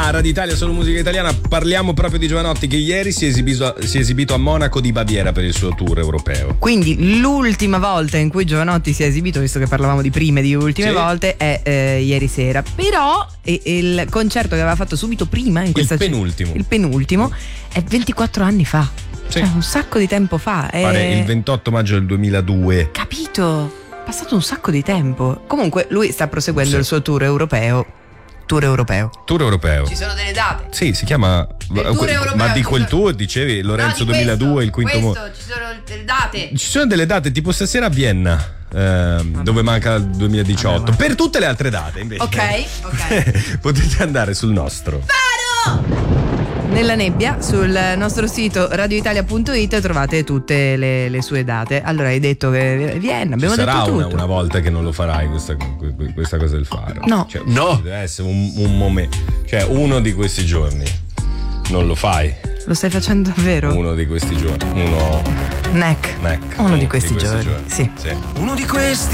Radio Italia, solo musica italiana. Parliamo proprio di Jovanotti, che ieri si è esibito a Monaco di Baviera per il suo tour europeo. Quindi l'ultima volta in cui Jovanotti si è esibito, visto che parlavamo di prime di ultime volte, è ieri sera. Però il concerto che aveva fatto subito prima in questa il penultimo è 24 anni fa. Sì. Cioè un sacco di tempo fa. Pare il 28 maggio del 2002. Capito? È passato un sacco di tempo. Comunque lui sta proseguendo il suo tour europeo. Tour europeo. Ci sono delle date. Sì, si chiama ma di quel tour dicevi Lorenzo 2002, il quinto ci sono delle date. Ci sono delle date tipo stasera a Vienna, dove manca il 2018. Per tutte le altre date invece Ok. potete andare sul nostro Nella nebbia, sul nostro sito radioitalia.it trovate tutte le sue date. Allora hai detto che Vienna, abbiamo detto tutto. Sarà una volta che non lo farai questa cosa del faro? No. Cioè, no. Deve essere un momento, cioè uno di questi giorni non lo fai. Lo stai facendo davvero? Uno di questi giorni. Uno di questi giorni. Sì. Uno di questi